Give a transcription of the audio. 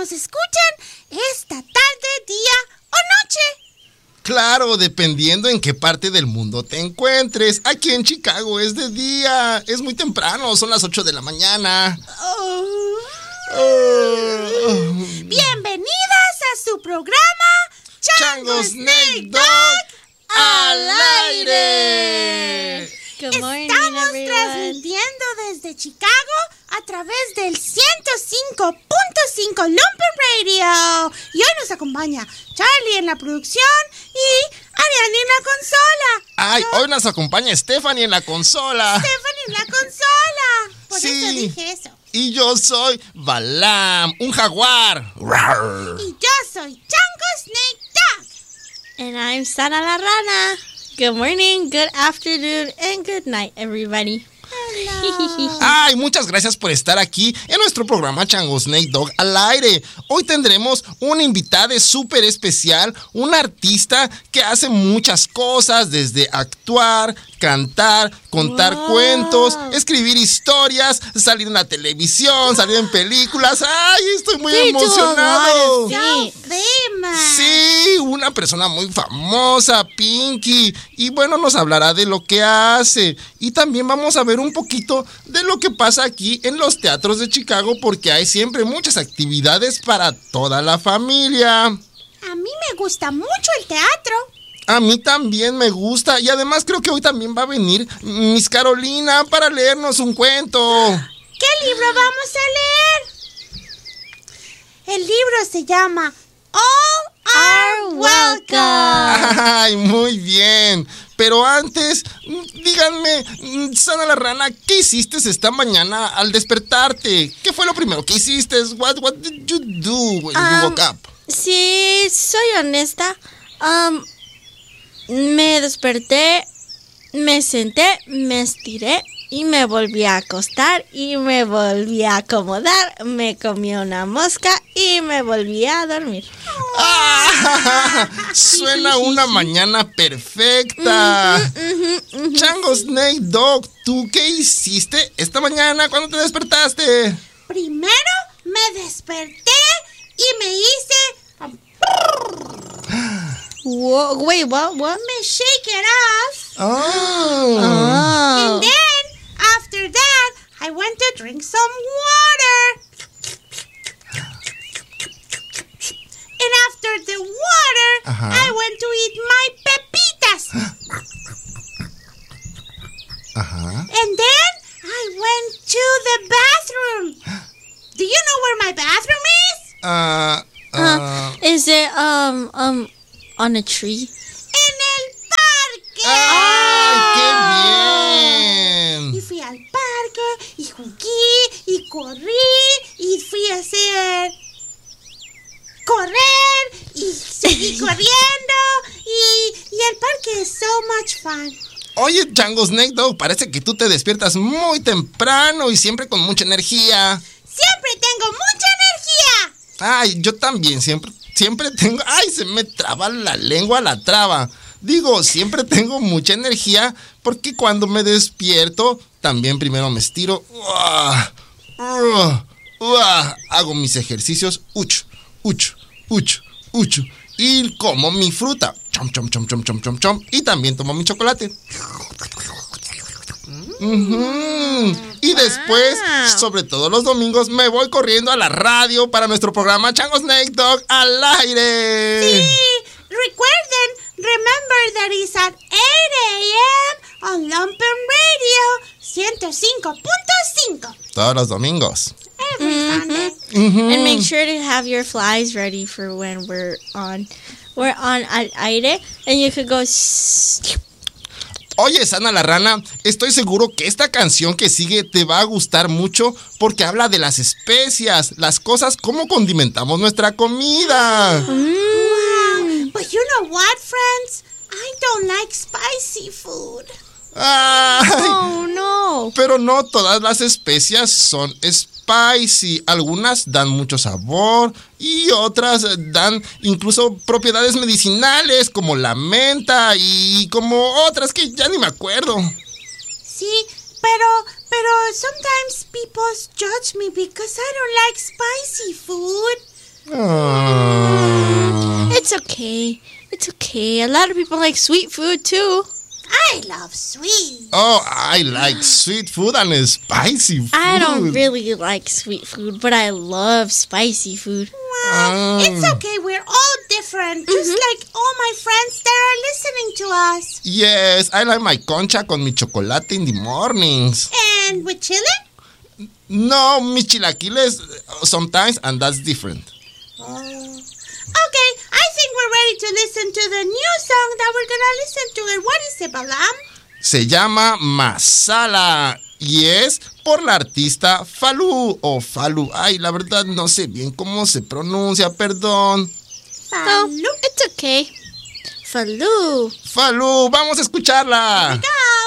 nos escuchan esta tarde, día o noche. Claro, dependiendo en qué parte del mundo te encuentres. Aquí en Chicago es de día, es muy temprano, son las 8 de la mañana. Bienvenidas a su programa Chango Snake Dog al aire. Good morning, Estamos everyone. transmitiendo desde Chicago a través del 105.5 Lumpen Radio. Y hoy nos acompaña Charlie en la producción y Ariane en la consola. Ay, hoy nos acompaña Stephanie en la consola. Stephanie en la consola. Por Sí. eso dije eso. Y yo soy Balam, un jaguar. Rar. Y yo soy Chango Snake Dog. And I'm Sana la Rana. Good morning, good afternoon, and good night, everybody. Hello. Ay, muchas gracias por estar aquí en nuestro programa Chango Snake Dog al aire. Hoy tendremos una invitada súper especial, una artista que hace muchas cosas, desde actuar, cantar, contar cuentos, escribir historias, salir en la televisión, salir en películas. Ay, estoy muy emocionado. So famous. Sí, una persona muy famosa, Pinky. Y bueno, nos hablará de lo que hace. Y también vamos a ver un poquito de lo que pasa aquí en los teatros de Chicago, porque hay siempre muchas actividades para toda la familia. A mí me gusta mucho el teatro. A mí también me gusta. Y además creo que hoy también va a venir Miss Carolina para leernos un cuento. ¿Qué libro vamos a leer? El libro se llama All Are Welcome. Ay, muy bien. Pero antes, díganme, Sana la Rana, ¿qué hiciste esta mañana al despertarte? ¿Qué fue lo primero que hiciste? What did you do when you woke up? Si soy honesta, me desperté, me senté, me estiré y me volví a acostar y me volví a acomodar, me comí una mosca y me volví a dormir. ¡Ah! Suena una mañana perfecta. Chango Snake Dog, ¿tú qué hiciste esta mañana cuando te despertaste? Primero me desperté y me hice... Whoa, wait, what? Me shake it off. Oh. And then, after that, I went to drink some water. And after the water, I went to eat my pepitas. And then, I went to the bathroom. Do you know where my bathroom is? Is it on a tree? En el parque. ¡Ay, qué bien! Y fui al parque, y jugué, y corrí, y fui a hacer... correr, y seguí corriendo, y el parque es so much fun. Oye, Chango Snake Dog, parece que tú te despiertas muy temprano y siempre con mucha energía. Siempre tengo mucha energía. Ay, yo también, siempre tengo... Ay, se me traba la lengua, la traba. Digo, siempre tengo mucha energía porque cuando me despierto, también primero me estiro. Hago mis ejercicios. Y como mi fruta. Chom, chom, chom, chom, chom, chom, chom. Y también tomo mi chocolate. Y después, sobre todo los domingos, me voy corriendo a la radio para nuestro programa Chango Snake Dog al aire. Sí, recuerden, remember that it's at 8 a.m. on Lumpen Radio 105.5. Todos los domingos. Every Sunday. And make sure to have your flies ready for when we're on al aire, and you could go. Oye, Sana la Rana, estoy seguro que esta canción que sigue te va a gustar mucho porque habla de las especias, las cosas, cómo condimentamos nuestra comida. Wow, but you know what, friends? I don't like spicy food. Ay, Oh no! pero no todas las especias son spicy. Algunas dan mucho sabor y otras dan incluso propiedades medicinales como la menta y como otras que ya ni me acuerdo. Sí, pero sometimes people judge me because I don't like spicy food. It's okay. It's okay. A lot of people like sweet food too. I love sweet. Oh, I like sweet food and spicy food. I don't really like sweet food, but I love spicy food. Well, it's okay. We're all different. Just like all my friends that are listening to us. Yes, I like my concha con mi chocolate in the mornings. And with chili? No, mis chilaquiles sometimes, and that's different. Okay, I think we're ready to listen to the new song that we're gonna listen to. And what is it, Balam? Se llama Masala y es por la artista Falú o Falu. Ay, la verdad no sé bien cómo se pronuncia, perdón. Oh, it's okay. Falú. Falú, vamos a escucharla. Go!